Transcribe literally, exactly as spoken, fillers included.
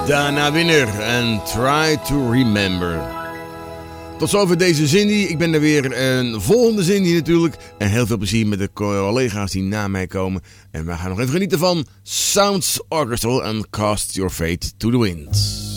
Dana Winner en Try to Remember. Tot zover deze Zindie. Ik ben er weer een volgende Zindie natuurlijk. En heel veel plezier met de collega's die na mij komen. En we gaan nog even genieten van Sounds Orchestral en Cast Your Fate to the Wind.